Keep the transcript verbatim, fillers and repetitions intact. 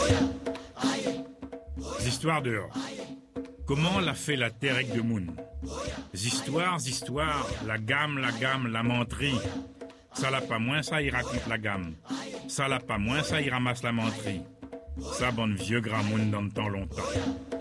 Histoires dehors. Comment l'a fait la terre avec de moun? Histoires, histoires, la gamme, la gamme, la menterie. Ça l'a pas moins, ça y raconte la gamme. Ça l'a pas moins, ça y ramasse la menterie. Ça bonne vieux grand moun dans le temps longtemps.